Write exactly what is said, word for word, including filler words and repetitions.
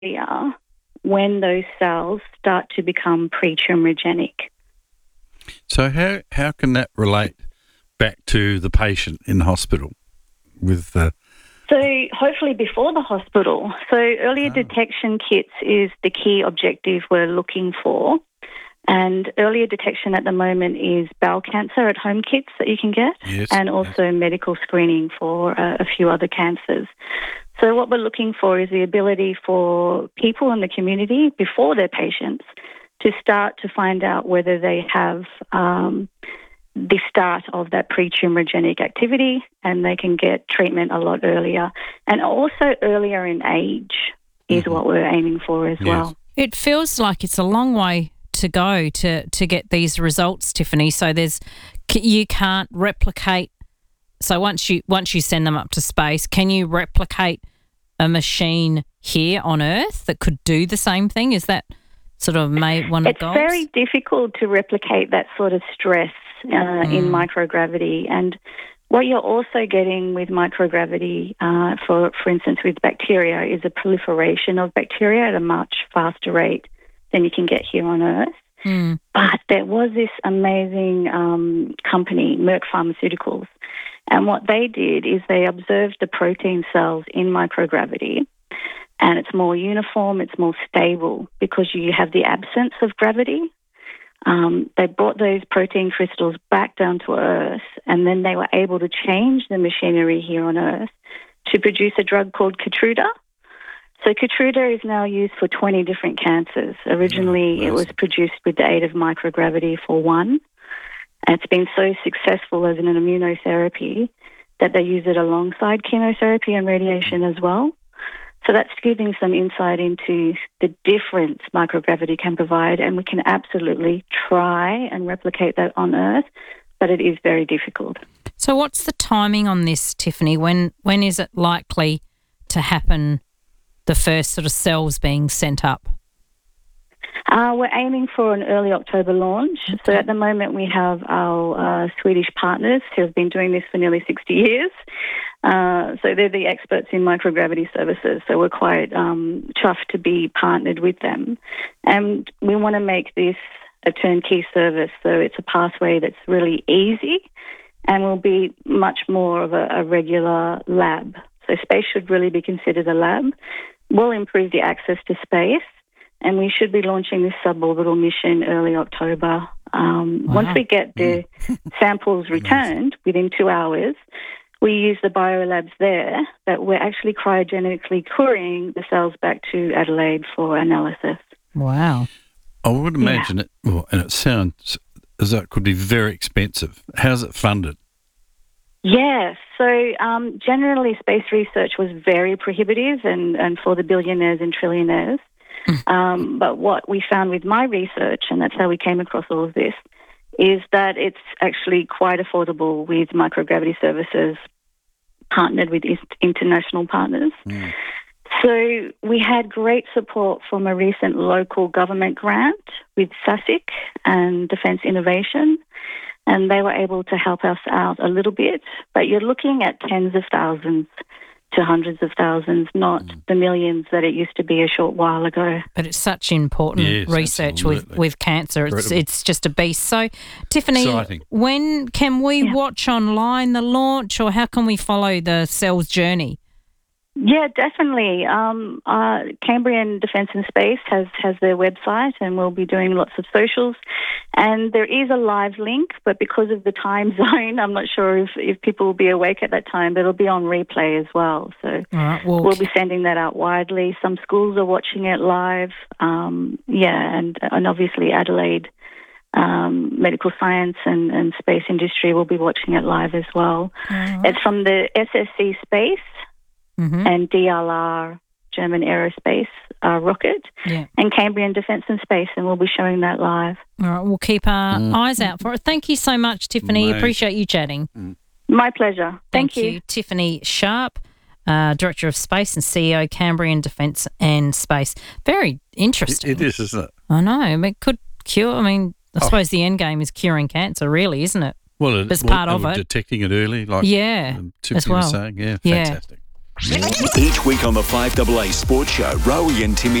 earlier when those cells start to become pre-tumorigenic. So how how can that relate back to the patient in the hospital with the... So hopefully before the hospital. So earlier Oh. detection kits is the key objective we're looking for. And earlier detection at the moment is bowel cancer at home kits that you can get, Yes, and also yes. medical screening for uh, a few other cancers. So what we're looking for is the ability for people in the community, before their patients, to start to find out whether they have um, the start of that pre-tumorigenic activity, and they can get treatment a lot earlier. And also earlier in age is Mhm. what we're aiming for as Yes. well. It feels like it's a long way to go to, to get these results, Tiffany. So there's you can't replicate. So once you once you send them up to space, can you replicate a machine here on Earth that could do the same thing? Is that sort of made one of It's the goals? very difficult to replicate that sort of stress uh, in Mm. microgravity. And what you're also getting with microgravity, uh, for, for instance, with bacteria, is a proliferation of bacteria at a much faster rate than you can get here on Earth. Mm. But there was this amazing um, company, Merck Pharmaceuticals, and what they did is they observed the protein cells in microgravity, and it's more uniform, it's more stable because you have the absence of gravity. Um, they brought those protein crystals back down to Earth, and then they were able to change the machinery here on Earth to produce a drug called Keytruda. So Keytruda is now used for twenty different cancers. Originally, Oh, it was amazing. produced with the aid of microgravity for one. And it's been so successful as an immunotherapy that they use it alongside chemotherapy and radiation as well. So that's giving some insight into the difference microgravity can provide, and we can absolutely try and replicate that on Earth, but it is very difficult. So what's the timing on this, Tiffany? When when is it likely to happen, the first sort of cells being sent up? Uh, we're aiming for an early October launch. So at the moment we have our uh, Swedish partners who have been doing this for nearly sixty years. Uh, so they're the experts in microgravity services. So we're quite um, chuffed to be partnered with them. And we want to make this a turnkey service. So it's a pathway that's really easy and will be much more of a, a regular lab. So space should really be considered a lab. We'll improve the access to space. And we should be launching this suborbital mission early October. Um, Wow. Once we get the samples returned within two hours, we use the biolabs there that we're actually cryogenically couriering the cells back to Adelaide for analysis. Wow. I would imagine it, well, and it sounds as though it could be very expensive. How's it funded? Yes. So um, generally space research was very prohibitive and, and for the billionaires and trillionaires. Um, but what we found with my research, and that's how we came across all of this, is that it's actually quite affordable with microgravity services partnered with is- international partners. Mm. So we had great support from a recent local government grant with SASIC and Defence Innovation, and they were able to help us out a little bit. But you're looking at tens of thousands to hundreds of thousands, not Mm. the millions that it used to be a short while ago. But it's such important Yes, research with, absolutely. with cancer. It's Incredible. it's just a beast. So, Tiffany, Exciting. when can we Yeah. watch online the launch, or how can we follow the cell's journey? Yeah, definitely. Um, uh, Cambrian Defence and Space has, has their website, and we'll be doing lots of socials. And there is a live link, but because of the time zone, I'm not sure if, if people will be awake at that time, but it'll be on replay as well. So All right. Well, we'll be sending that out widely. Some schools are watching it live. Um, yeah, and, and obviously Adelaide um, Medical Science and, and Space Industry will be watching it live as well. all right. It's from the S S C Space Mhm. and D L R, German Aerospace uh, rocket, Yeah. and Cambrian Defence and Space, and we'll be showing that live. All right. We'll keep our Mm. eyes out for it. Thank you so much, Tiffany. Amazing. Appreciate you chatting. My pleasure. Thank, you. Tiffany Sharp, uh, Director of Space and C E O, Cambrian Defence and Space. Very interesting. It, it is, isn't it? I know. I mean, it could cure. I mean, I Oh. suppose the end game is curing cancer, really, isn't it? Well, it, It's well, part of or it. Detecting it early, like Yeah, um, as Tiffany was well. saying. Yeah, Yeah. fantastic. Each week on the five A A Sports Show, Rowie and Timmy